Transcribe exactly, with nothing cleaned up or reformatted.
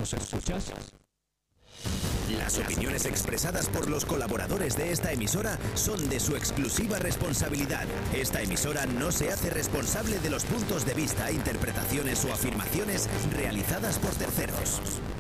¿Nos escuchas? Las opiniones expresadas por los colaboradores de esta emisora son de su exclusiva responsabilidad. Esta emisora no se hace responsable de los puntos de vista, interpretaciones o afirmaciones realizadas por terceros.